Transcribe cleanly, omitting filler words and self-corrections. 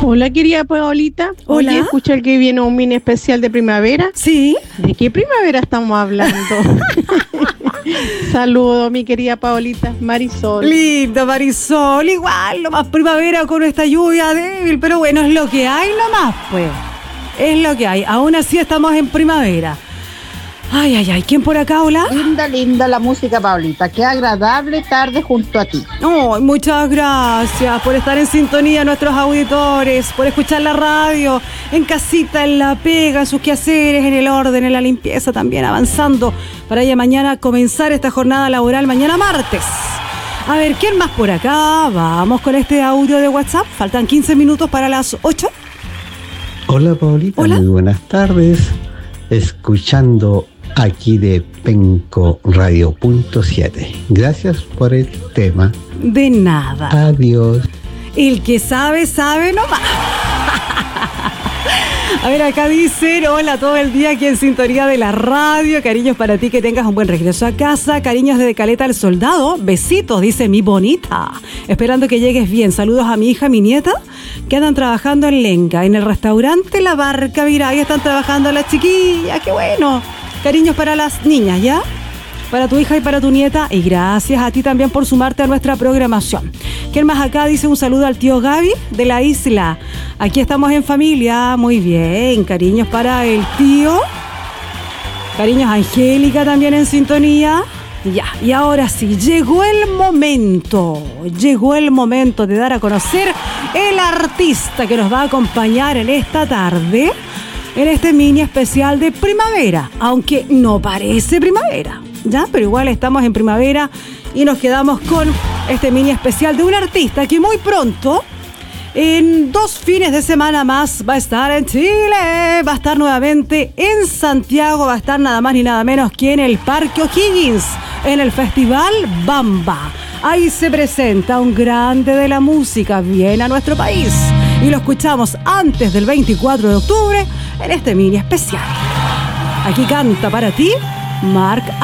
Hola, querida Paolita. Hola. Oye, escucha que viene un mini especial de primavera. Sí. ¿De qué primavera estamos hablando? Saludos, mi querida Paolita. Marisol. Linda Marisol, igual, lo más primavera con esta lluvia débil, pero bueno, es lo que hay nomás, pues. Es lo que hay. Aún así estamos en primavera. Ay, ay, ay. ¿Quién por acá, hola? Linda, linda la música, Paulita. Qué agradable tarde junto a ti. Oh, muchas gracias por estar en sintonía, nuestros auditores, por escuchar la radio, en casita, en la pega, en sus quehaceres, en el orden, en la limpieza también, avanzando para ya mañana comenzar esta jornada laboral, mañana martes. A ver, ¿quién más por acá? Vamos con este audio de WhatsApp. Faltan 15 minutos para las 8. Hola, Paulita. Hola. Muy buenas tardes. Escuchando aquí de Penco Radio.7. Gracias por el tema. De nada. Adiós. El que sabe, sabe nomás. A ver, acá dicen, hola todo el día aquí en sintonía de la radio. Cariños para ti, que tengas un buen regreso a casa. Cariños desde Caleta del Soldado. Besitos, dice mi bonita. Esperando que llegues bien. Saludos a mi hija, mi nieta, que andan trabajando en Lenca, en el restaurante La Barca. Mira, ahí están trabajando las chiquillas. ¡Qué bueno! Cariños para las niñas, ¿ya? Para tu hija y para tu nieta. Y gracias a ti también por sumarte a nuestra programación. ¿Quién más acá? Dice un saludo al tío Gaby de la isla. Aquí estamos en familia. Muy bien. Cariños para el tío. Cariños a Angélica también en sintonía. Ya, y ahora sí, llegó el momento de dar a conocer el artista que nos va a acompañar en esta tarde, en este mini especial de primavera, aunque no parece primavera, ¿ya? Pero igual estamos en primavera y nos quedamos con este mini especial de un artista que muy pronto, en 2 fines de semana más, va a estar en Chile, va a estar nuevamente en Santiago, va a estar nada más ni nada menos que en el Parque O'Higgins, en el Festival Bamba. Ahí se presenta un grande de la música, viene a nuestro país y lo escuchamos antes del 24 de octubre en este mini especial. Aquí canta para ti Marc